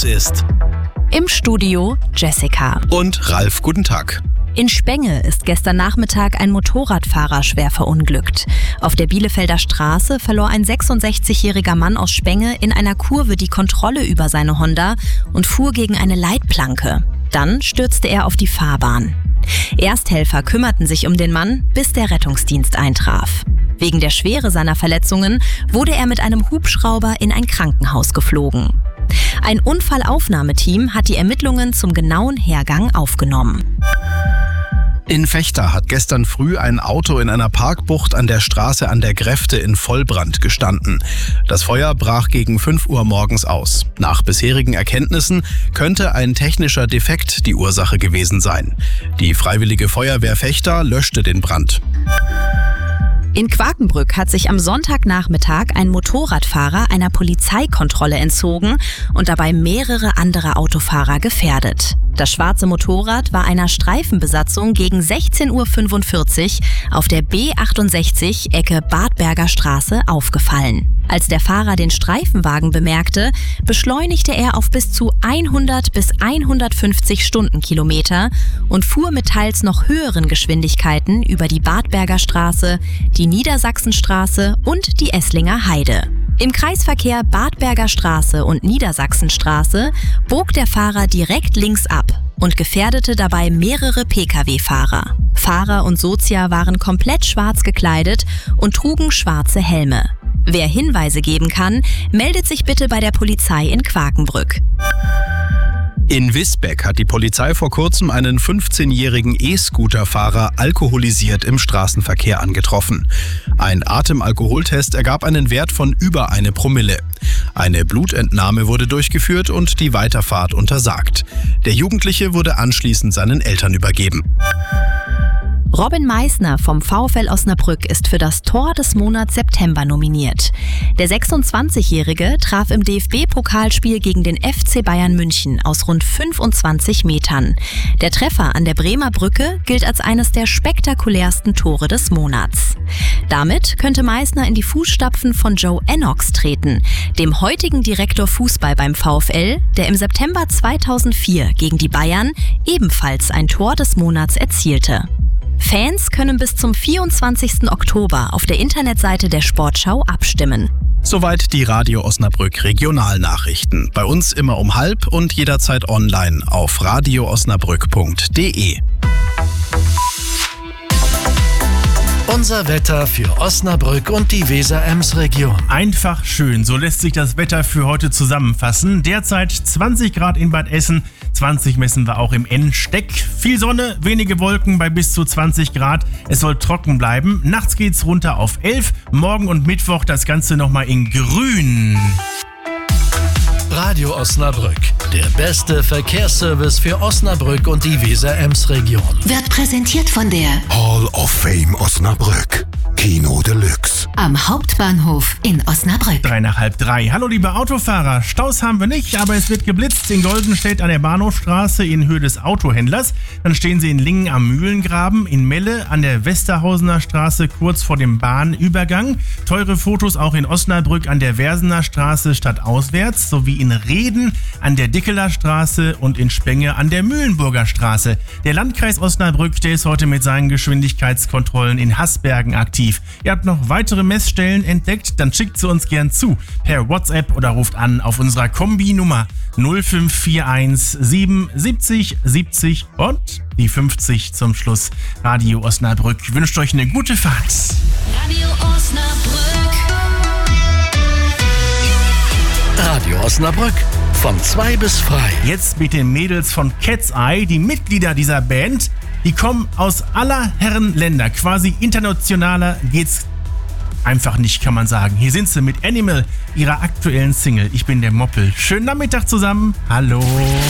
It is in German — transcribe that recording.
ist. Im Studio Jessica. Und Ralf, guten Tag. In Spenge ist gestern Nachmittag ein Motorradfahrer schwer verunglückt. Auf der Bielefelder Straße verlor ein 66-jähriger Mann aus Spenge in einer Kurve die Kontrolle über seine Honda und fuhr gegen eine Leitplanke. Dann stürzte er auf die Fahrbahn. Ersthelfer kümmerten sich um den Mann, bis der Rettungsdienst eintraf. Wegen der Schwere seiner Verletzungen wurde er mit einem Hubschrauber in ein Krankenhaus geflogen. Ein Unfallaufnahmeteam hat die Ermittlungen zum genauen Hergang aufgenommen. In Vechta hat gestern früh ein Auto in einer Parkbucht an der Straße an der Gräfte in Vollbrand gestanden. Das Feuer brach gegen 5 Uhr morgens aus. Nach bisherigen Erkenntnissen könnte ein technischer Defekt die Ursache gewesen sein. Die Freiwillige Feuerwehr Vechta löschte den Brand. In Quakenbrück hat sich am Sonntagnachmittag ein Motorradfahrer einer Polizeikontrolle entzogen und dabei mehrere andere Autofahrer gefährdet. Das schwarze Motorrad war einer Streifenbesatzung gegen 16:45 Uhr auf der B68 Ecke Badberger Straße aufgefallen. Als der Fahrer den Streifenwagen bemerkte, beschleunigte er auf bis zu 100 bis 150 Stundenkilometer und fuhr mit teils noch höheren Geschwindigkeiten über die Badberger Straße, die Niedersachsenstraße und die Esslinger Heide. Im Kreisverkehr Badberger Straße und Niedersachsenstraße bog der Fahrer direkt links ab und gefährdete dabei mehrere Pkw-Fahrer. Fahrer und Sozia waren komplett schwarz gekleidet und trugen schwarze Helme. Wer Hinweise geben kann, meldet sich bitte bei der Polizei in Quakenbrück. In Visbeck hat die Polizei vor kurzem einen 15-jährigen E-Scooter-Fahrer alkoholisiert im Straßenverkehr angetroffen. Ein Atemalkoholtest ergab einen Wert von über 1 Promille. Eine Blutentnahme wurde durchgeführt und die Weiterfahrt untersagt. Der Jugendliche wurde anschließend seinen Eltern übergeben. Robin Meissner vom VfL Osnabrück ist für das Tor des Monats September nominiert. Der 26-Jährige traf im DFB-Pokalspiel gegen den FC Bayern München aus rund 25 Metern. Der Treffer an der Bremer Brücke gilt als eines der spektakulärsten Tore des Monats. Damit könnte Meissner in die Fußstapfen von Joe Ennox treten, dem heutigen Direktor Fußball beim VfL, der im September 2004 gegen die Bayern ebenfalls ein Tor des Monats erzielte. Fans können bis zum 24. Oktober auf der Internetseite der Sportschau abstimmen. Soweit die Radio Osnabrück Regionalnachrichten. Bei uns immer um 12:30 und jederzeit online auf radioosnabrück.de. Unser Wetter für Osnabrück und die Weser-Ems-Region. Einfach schön, so lässt sich das Wetter für heute zusammenfassen. Derzeit 20 Grad in Bad Essen, 20 messen wir auch im N-Steck. Viel Sonne, wenige Wolken bei bis zu 20 Grad. Es soll trocken bleiben. Nachts geht's runter auf 11. Morgen und Mittwoch das Ganze nochmal in grün. Radio Osnabrück, der beste Verkehrsservice für Osnabrück und die Weser-Ems-Region. Wird präsentiert von der Hall of Fame Osnabrück. Kino Deluxe. Am Hauptbahnhof in Osnabrück. 2:30. Hallo liebe Autofahrer, Staus haben wir nicht, aber es wird geblitzt in Goldenstedt an der Bahnhofstraße in Höhe des Autohändlers. Dann stehen Sie in Lingen am Mühlengraben, in Melle an der Westerhausener Straße kurz vor dem Bahnübergang. Teure Fotos auch in Osnabrück an der Versener Straße stadtauswärts, sowie in Reden an der Dickeler Straße und in Spenge an der Mühlenburger Straße. Der Landkreis Osnabrück, der ist heute mit seinen Geschwindigkeitskontrollen in Haßbergen aktiv. Ihr habt noch weitere Messstellen entdeckt, dann schickt sie uns gern zu per WhatsApp oder ruft an auf unserer Kombi-Nummer 0541 77 70 und die 50 zum Schluss. Radio Osnabrück wünscht euch eine gute Fahrt. Radio Osnabrück. Radio Osnabrück, von 2 bis frei. Jetzt mit den Mädels von Cat's Eye, die Mitglieder dieser Band, die kommen aus aller Herren Länder, quasi internationaler geht's einfach nicht, kann man sagen. Hier sind sie mit Animal, ihrer aktuellen Single. Ich bin der Moppel. Schönen Nachmittag zusammen. Hallo.